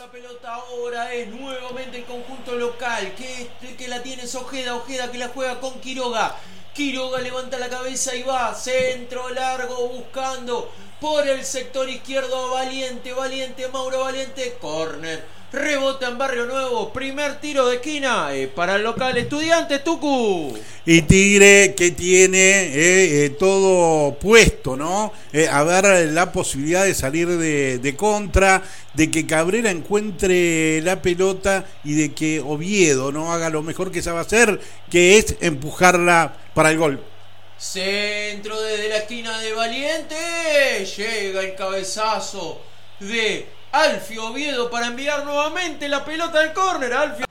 la pelota ahora es nuevamente el conjunto local que la tiene es Ojeda que la juega con Quiroga. Quiroga levanta la cabeza y va, centro largo buscando por el sector izquierdo Valiente, Mauro Valiente, córner, rebota en Barrio Nuevo, primer tiro de esquina para el local Estudiantes, Tucu. Y Tigre que tiene todo puesto, ¿no? A ver la posibilidad de salir de contra, de que Cabrera encuentre la pelota y de que Oviedo no haga lo mejor que sabe hacer, que es empujarla para el gol. Centro desde la esquina de Valiente, llega el cabezazo de Alfio Oviedo para enviar nuevamente la pelota al córner. Alfio